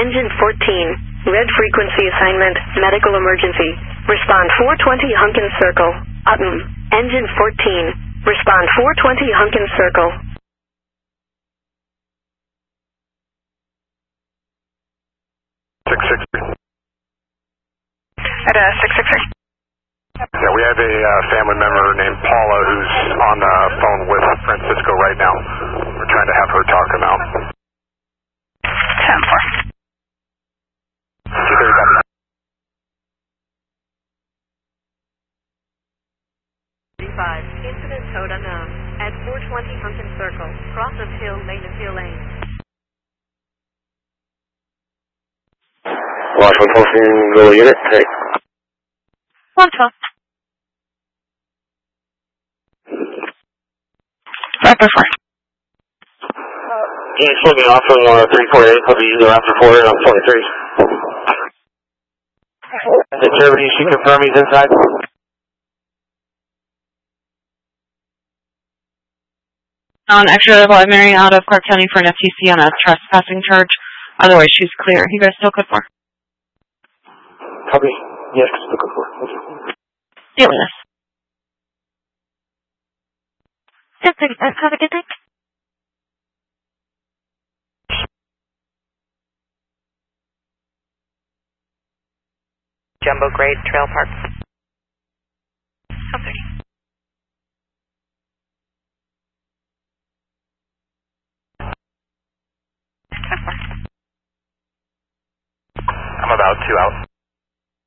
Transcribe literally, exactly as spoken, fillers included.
Engine fourteen. Red frequency assignment, medical emergency. Respond four twenty Hunkin Circle. Upton. Engine fourteen. Respond four twenty Hunkin Circle. six six three. At uh, six six three. Yeah, we have a uh, family member named Paula who's on the phone with Francisco right now. We're trying to have her talk him out. ten four. two thirty copy. five. Incident code unknown. At four twenty Hunkin Circle. Cross of Hill Lane and Hill Lane. Washington Posting, go unit, take. one twelve. five by four. Yeah, it's looking off from uh, three forty-eight, probably user after four, and I'm twenty-three. The Germany, she confirm he's inside? On extra primary out of Clark County for an F T C on a trespassing charge. Otherwise, she's clear. You guys still good for? Copy. Yes, looking for. Deal with this. That's a, that's have a good night. Jumbo grade trail park. Oh, thirty. I'm about two out.